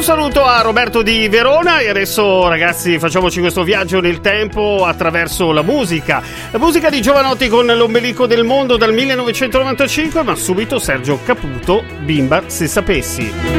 saluto a Roberto di Verona e adesso ragazzi facciamoci questo viaggio nel tempo attraverso la musica di Jovanotti con L'ombelico del mondo dal 1995, ma subito Sergio Caputo, Bimba se sapessi.